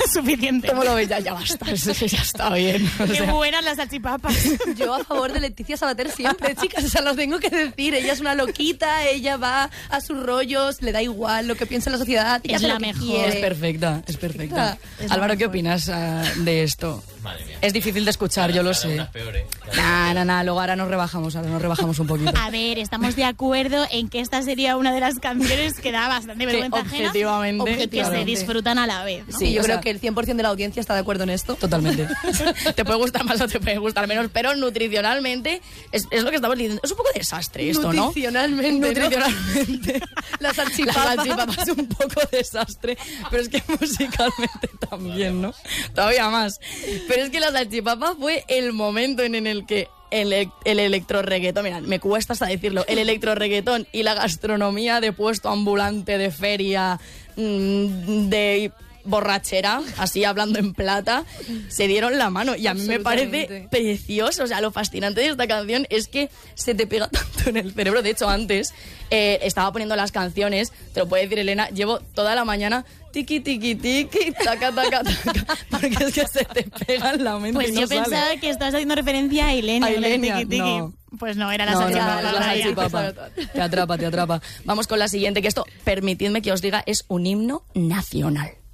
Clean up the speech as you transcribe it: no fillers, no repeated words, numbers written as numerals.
Suficiente. ¿Cómo lo ves? Ya basta, eso ya está bien. Qué buenas las salchipapas. Yo a favor de Leticia Sabater siempre, chicas, o sea, lo tengo que decir. Ella es una loquita, ella va a sus rollos, le da igual lo que piensa la sociedad. Es la mejor. Es perfecta, es perfecta. Es Álvaro, ¿qué opinas de esto? Madre mía. Es difícil de escuchar, yo lo sé. Una peor, ¿eh? Luego ahora nos rebajamos un poquito. A ver, estamos de acuerdo en que esta sería una de las canciones que da bastante vergüenza ajena objetivamente, y que se disfrutan a la vez, ¿no? Sí, yo o creo sea, que el 100% de la audiencia está de acuerdo en esto. Totalmente. Te puede gustar más o te puede gustar menos, pero nutricionalmente es lo que estamos diciendo. Es un poco desastre esto, ¿no? Nutricionalmente, Nutricionalmente. La La salchipapa. salchipapa es un poco desastre, pero es que musicalmente también, ¿no? Todavía más. Pero es que la salchipapa fue el momento en el que el electro-reggaetón, mira, me cuesta hasta decirlo, el electro-reggaetón y la gastronomía de puesto ambulante, de feria, de borrachera, así hablando en plata, se dieron la mano. Y a mí me parece precioso. O sea, lo fascinante de esta canción es que se te pega tanto en el cerebro. De hecho, antes estaba poniendo las canciones, te lo puede decir Elena, llevo toda la mañana tiki, tiki, tiki, taca, taca, taca, porque es que se te pega en la mente. Pues y no yo sale. pensaba que estabas haciendo referencia a Ilenia. A Ilenia, Tiki, tiki. no. Pues no, era la No, salchipapa. es la salchipapa. Te atrapa. Vamos con la siguiente, que esto, permitidme que os diga, es un himno nacional.